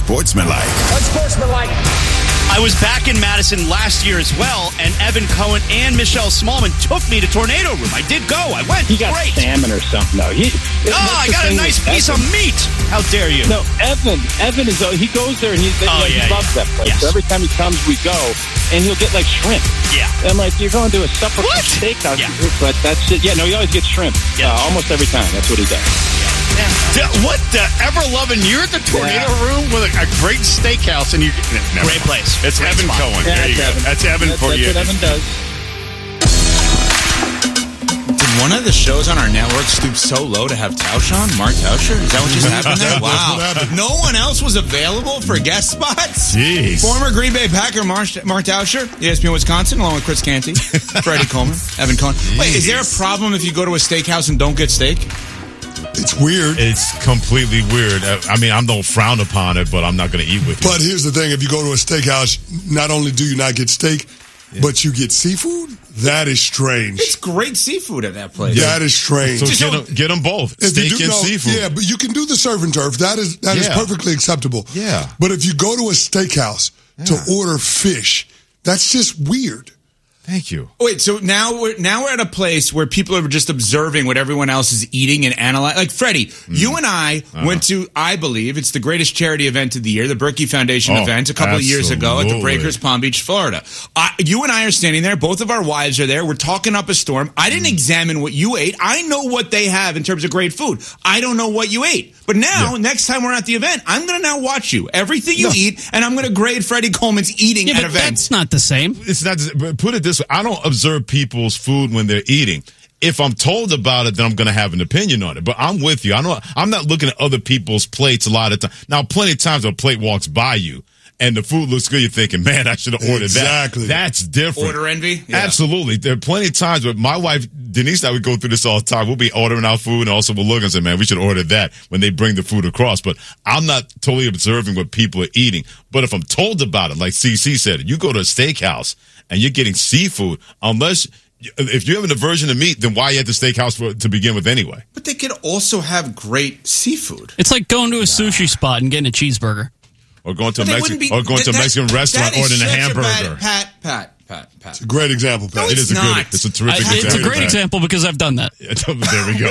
unsportsmanlike. Unsportsmanlike. I was back in Madison last year as well, and Evan Cohen and Michelle Smallman took me to Tornado Room. I did go. I went. He got Great. salmon or something, though. I got a nice piece of meat. How dare you? No, Evan is, he goes there and he loves that place. Yes. So every time he comes, we go, and he'll get like shrimp. Yeah. And I'm like, you're going to a supper steakhouse. Yeah. But that's it. Yeah, no, he always gets shrimp. Yeah. Almost every time. That's what he does. What the ever-loving? You're at the Tornado Room with a great steakhouse, and you Great place. It's Great Evan spot. Cohen. Yeah, There you go. That's Evan for you. That's what Evan does. Did one of the shows on our network stoop so low to have Tausch on? Mark Tauscher? Is that what just happened there? Wow. No one else was available for guest spots? Jeez. Former Green Bay Packer Mark Tauscher, ESPN Wisconsin, along with Chris Canty, Freddie Coleman, Evan Cohen. Wait, is there a problem if you go to a steakhouse and don't get steak? It's weird. It's completely weird. I mean, I don't frown upon it, but I'm not going to eat with you. But here's the thing. If you go to a steakhouse, not only do you not get steak, but you get seafood? That is strange. It's great seafood at that place. That is strange. So get them both. Steak and seafood. Yeah, but you can do the surf and turf. That is perfectly acceptable. Yeah. But if you go to a steakhouse to order fish, that's just weird. Thank you. Wait, so now we're at a place where people are just observing what everyone else is eating and analyzing. Like, Freddie, you and I went to, I believe, it's the greatest charity event of the year, the Berkey Foundation event a couple of years ago at the Breakers, Palm Beach, Florida. You and I are standing there. Both of our wives are there. We're talking up a storm. I didn't examine what you ate. I know what they have in terms of great food. I don't know what you ate. But now, next time we're at the event, I'm going to now watch you. Everything you eat, and I'm going to grade Freddie Coleman's eating at events. That's not the same. It's not. But put it this way: I don't observe people's food when they're eating. If I'm told about it, then I'm going to have an opinion on it. But I'm with you. I'm not looking at other people's plates a lot of time. Now, plenty of times a plate walks by you and the food looks good, you're thinking, man, I should have ordered that. That's different. Order envy? Yeah. Absolutely. There are plenty of times where my wife, Denise, and I would go through this all the time. We'll be ordering our food and also we'll look and say, man, we should order that when they bring the food across. But I'm not totally observing what people are eating. But if I'm told about it, like CC said, you go to a steakhouse and you're getting seafood, if you have an aversion to meat, then why are you at the steakhouse to begin with anyway? But they could also have great seafood. It's like going to a sushi spot and getting a cheeseburger. Or going to a Mexican restaurant ordering a hamburger. Pat. It's a great example, Pat. No, It's a terrific example. It's a great example because I've done that. There we go.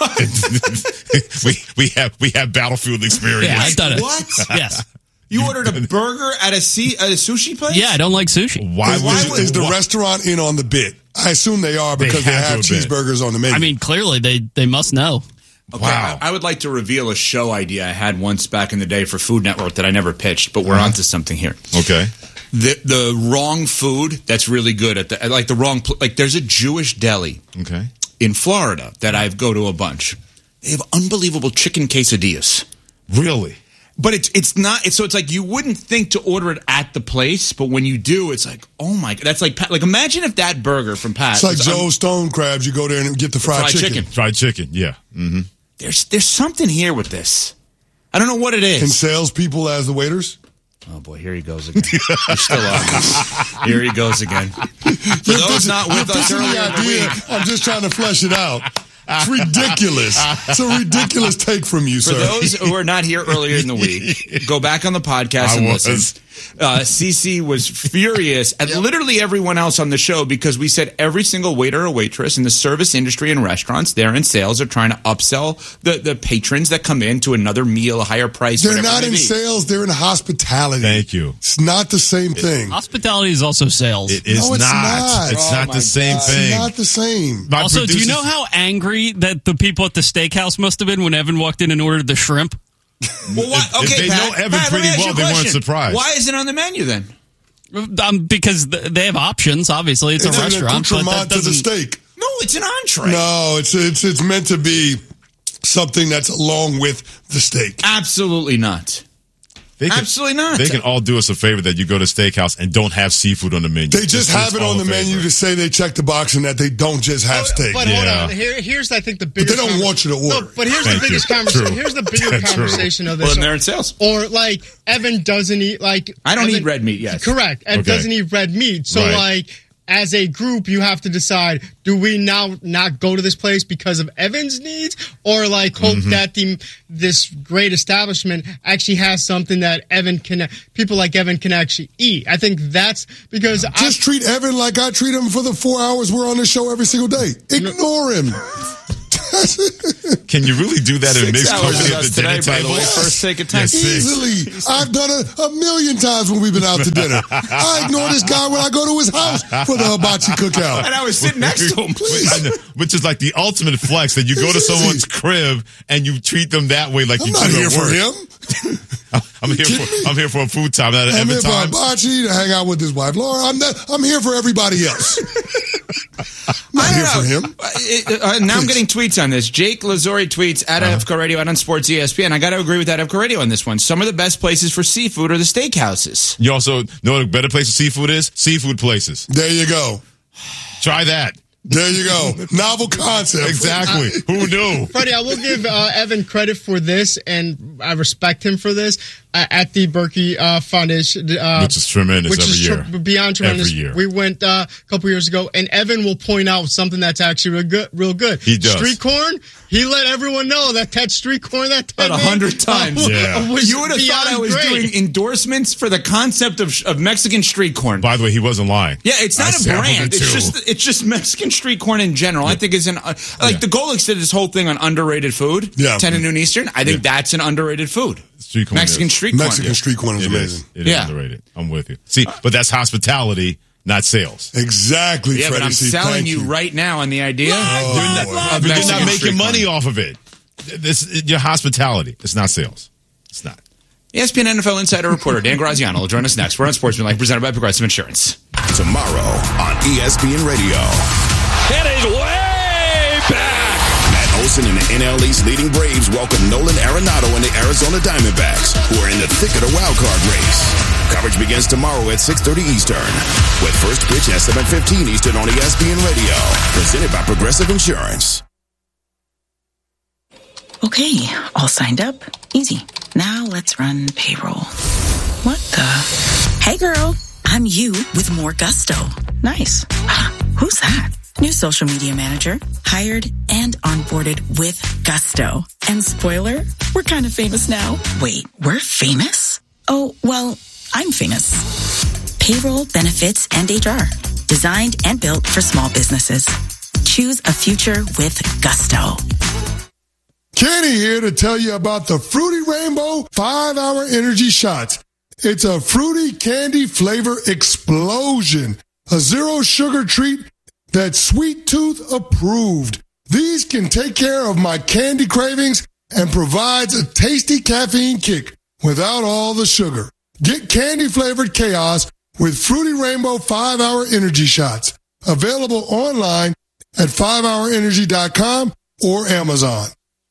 Wait, what? we have battlefield experience. Yeah, I've done it. What? Yes. You ordered a burger at a sushi place? Yeah, I don't like sushi. Why is the restaurant in on the bit? I assume they are because they have cheeseburgers on the menu. I mean, clearly they must know. Okay, wow. I would like to reveal a show idea I had once back in the day for Food Network that I never pitched, but we're onto something here. Okay. The wrong food that's really good at the wrong there's a Jewish deli in Florida that I go to a bunch. They have unbelievable chicken quesadillas. Really? But it's not. So it's like you wouldn't think to order it at the place, but when you do, it's like, oh my god, that's like imagine if that burger from Pat. It's like Joe's Stone Crabs. You go there and get the fried chicken. Fried chicken, yeah. Mm-hmm. There's something here with this. I don't know what it is. And salespeople as the waiters. Oh boy, here he goes again. You're still on this. Here he goes again. For those not with us earlier in the week, I'm just trying to flesh it out. It's ridiculous. It's a ridiculous take from you, sir. For those who are not here earlier in the week, go back on the podcast and listen. CC was furious at literally everyone else on the show because we said every single waiter or waitress in the service industry and restaurants, they're in sales, are trying to upsell the patrons that come in to another meal, a higher price. They're not in sales. They're in hospitality. Thank you. It's not the same thing. Hospitality is also sales. It is not. It's not the same thing. It's not the same. Also, do you know how angry that the people at the steakhouse must have been when Evan walked in and ordered the shrimp? Well, if they know Evan pretty well, they weren't surprised. Why is it on the menu then? Because they have options. Obviously, it's a restaurant. An accoutrement to the steak. No, it's an entree. No, it's meant to be something that's along with the steak. Absolutely not. Absolutely not. They can all do us a favor that you go to steakhouse and don't have seafood on the menu. They just have it on the menu to say they check the box and that they don't just have steak. But hold on. Here's I think the biggest. But they don't want you to order. No, but here's the biggest conversation. Here's the bigger conversation of this. Well, they're in sales. Or Evan doesn't eat I don't eat red meat. Yes, correct. Evan doesn't eat red meat. So as a group, you have to decide, do we now not go to this place because of Evan's needs, or like hope that this great establishment actually has something that people like Evan can actually eat? I think that's because just treat Evan like I treat him for the 4 hours we're on this show every single day. Ignore him. Can you really do that in mixed company at the dinner table? By the way, first take a time. Easily. I've done it a million times when we've been out to dinner. I ignore this guy when I go to his house for the hibachi cookout. And I was sitting next to him, which is like the ultimate flex, that you go to someone's crib and you treat them that way, like you I'm not do here at for work. him. I'm here for a food time, not an I'm Evan here for time. hibachi to hang out with his wife Laura. I'm here for everybody else. I'm not here for him. Now I'm getting tweets on this. Jake Lazori tweets at AFCO Radio, out on Sports ESPN. I got to agree with AFCO Radio on this one. Some of the best places for seafood are the steakhouses. You also know what a better place for seafood is? Seafood places. There you go. Try that. There you go. Novel concept. Exactly. Who knew? Freddie, I will give Evan credit for this, and I respect him for this. At the Berkey Foundation. Which is tremendous every year. Beyond tremendous. Every year. We went a couple years ago, and Evan will point out something that's actually real good. He does. Street corn, he let everyone know that street corn that time. About 100 times. You would have thought I was doing endorsements for the concept of Mexican street corn. By the way, he wasn't lying. Yeah, it's not a brand. It's just Mexican street corn in general. I think is the Golix did this whole thing on underrated food. 10 at noon Eastern. I think that's an underrated food. Street corn Mexican street corn is amazing. It is underrated. I'm with you. See, but that's hospitality, not sales. Exactly, Yeah, Freddie. but I'm selling you right now on the idea of you're not making street money corn. off of it. Your hospitality. It's not sales. It's not. ESPN NFL Insider reporter Dan Graziano will join us next. We're on Sportsmanlike, presented by Progressive Insurance. Tomorrow on ESPN Radio. It is way back. Matt Olson and the NL East leading Braves welcome Nolan Arenado and the Arizona Diamondbacks, who are in the thick of the wildcard race. Coverage begins tomorrow at 6:30 Eastern, with first pitch at 7:15 Eastern on ESPN Radio. Presented by Progressive Insurance. Okay, all signed up. Easy. Now let's run payroll. What the? Hey girl, I'm you with more gusto. Nice. Who's that? New social media manager. Hired and onboarded with gusto. And spoiler, we're kind of famous now. Wait, we're famous? Oh, well, I'm famous. Payroll, benefits, and HR. Designed and built for small businesses. Choose a future with gusto. Kenny here to tell you about the Fruity Rainbow 5-Hour Energy Shots. It's a fruity candy flavor explosion. A zero sugar treat that's Sweet Tooth approved. These can take care of my candy cravings and provides a tasty caffeine kick without all the sugar. Get candy flavored chaos with Fruity Rainbow 5-Hour Energy Shots. Available online at 5hourenergy.com or Amazon.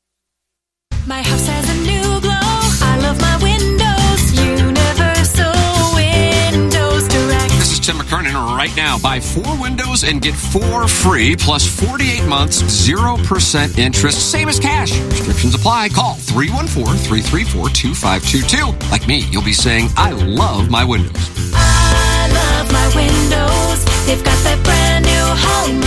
My house has a new glow. I love my windows. Universal Windows Direct. This is Tim McKernan. Right now, buy 4 windows and get 4 free, plus 48 months, 0% interest, same as cash. Restrictions apply. Call 314-334-2522. Like me, you'll be saying, I love my windows. I love my windows. They've got that brand new home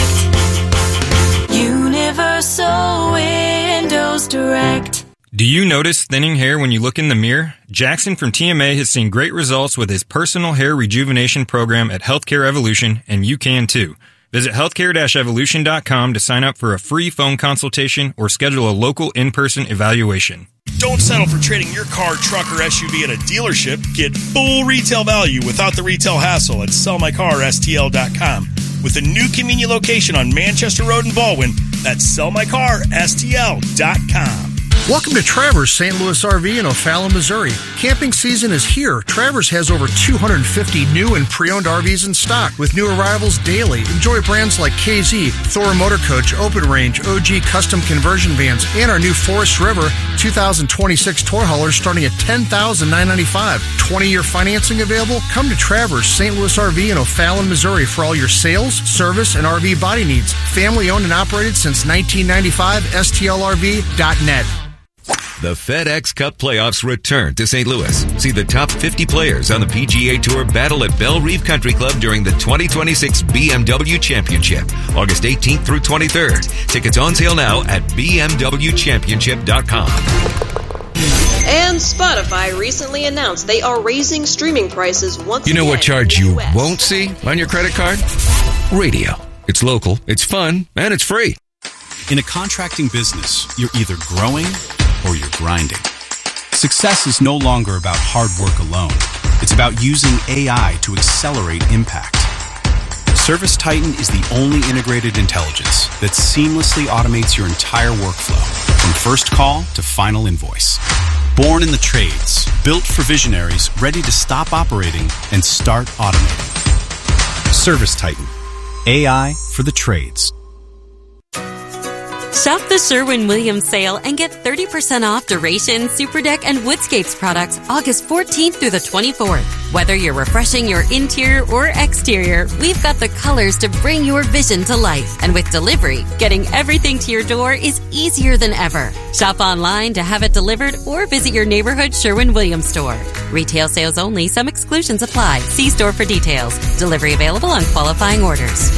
effect. Universal Windows Direct. Do you notice thinning hair when you look in the mirror? Jackson from TMA has seen great results with his personal hair rejuvenation program at Healthcare Evolution, and you can too. Visit healthcare-evolution.com to sign up for a free phone consultation or schedule a local in-person evaluation. Don't settle for trading your car, truck, or SUV at a dealership. Get full retail value without the retail hassle at sellmycarstl.com. With a new convenient location on Manchester Road in Baldwin, that's sellmycarstl.com. Welcome to Travers St. Louis RV in O'Fallon, Missouri. Camping season is here. Travers has over 250 new and pre-owned RVs in stock with new arrivals daily. Enjoy brands like KZ, Thor Motor Coach, Open Range, OG Custom Conversion Vans, and our new Forest River 2026 tour haulers starting at $10,995. 20-year financing available? Come to Travers St. Louis RV in O'Fallon, Missouri for all your sales, service, and RV body needs. Family owned and operated since 1995. STLRV.net. The FedEx Cup playoffs return to St. Louis. See the top 50 players on the PGA Tour battle at Belle Reve Country Club during the 2026 BMW Championship, August 18th through 23rd. Tickets on sale now at bmwchampionship.com. And Spotify recently announced they are raising streaming prices once again. You know what charge you won't see on your credit card? Radio. It's local, it's fun, and it's free. In a contracting business, you're either growing or you're grinding. Success is no longer about hard work alone. It's about using AI to accelerate impact. ServiceTitan is the only integrated intelligence that seamlessly automates your entire workflow, from first call to final invoice. Born in the trades, built for visionaries ready to stop operating and start automating. ServiceTitan. AI for the trades. Shop the Sherwin-Williams sale and get 30% off Duration, Superdeck, and Woodscapes products August 14th through the 24th. Whether you're refreshing your interior or exterior, we've got the colors to bring your vision to life. And with delivery, getting everything to your door is easier than ever. Shop online to have it delivered or visit your neighborhood Sherwin-Williams store. Retail sales only. Some exclusions apply. See store for details. Delivery available on qualifying orders.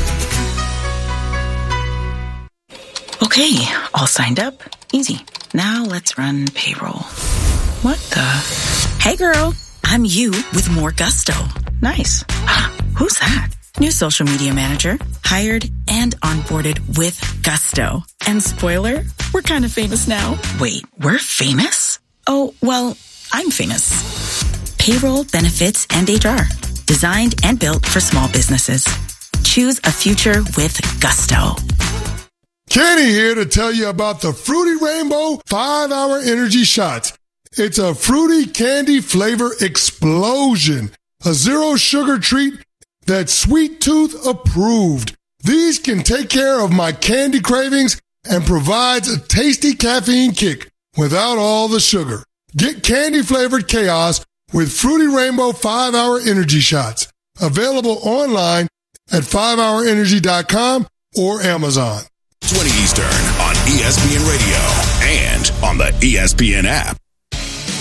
Okay, all signed up. Easy. Now let's run payroll. What the? Hey girl, I'm you with more gusto. Nice. Who's that? New social media manager. Hired and onboarded with gusto. And spoiler, we're kind of famous now. Wait, we're famous? Oh, well, I'm famous. Payroll, benefits, and HR. Designed and built for small businesses. Choose a future with gusto. Kenny here to tell you about the Fruity Rainbow 5-Hour Energy Shots. It's a fruity candy flavor explosion. A zero sugar treat that's Sweet Tooth approved. These can take care of my candy cravings and provides a tasty caffeine kick without all the sugar. Get candy flavored chaos with Fruity Rainbow 5-Hour Energy Shots. Available online at 5hourenergy.com or Amazon. 20 Eastern on ESPN Radio and on the ESPN app.